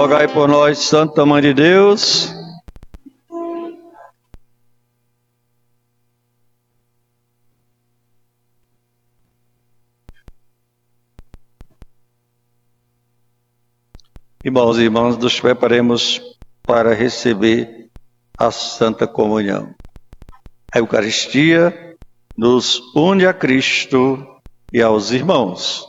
Rogai por nós, Santa Mãe de Deus. Irmãos e irmãs, nos preparemos para receber a Santa Comunhão. A Eucaristia nos une a Cristo e aos irmãos.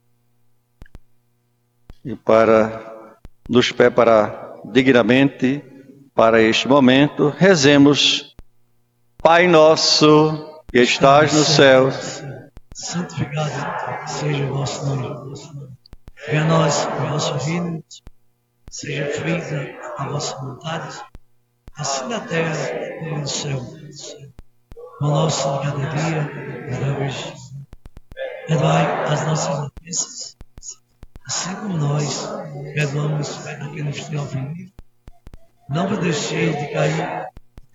E para nos preparar dignamente para este momento, rezemos: Pai nosso que estás no céu, santificado seja o vosso nome. Venha a nós o vosso reino, seja feita a vossa vontade, assim na terra como no céu. O nosso de cada dia, dai-nos. Perdoai as nossas ofensas, assim como nós perdoamos a quem nos tem ofendido. Não vos deixeis de cair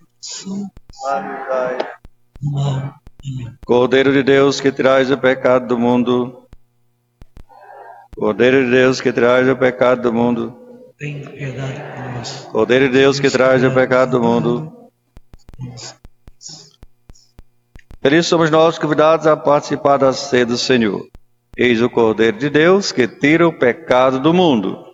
no mal. Amém. Cordeiro de Deus que traz o pecado do mundo, Cordeiro de Deus que traz o pecado do mundo, Tem piedade por nós. Cordeiro de Deus que traz o pecado do mundo. Felizes somos nós convidados a participar da ceia do Senhor. Eis o Cordeiro de Deus que tira o pecado do mundo.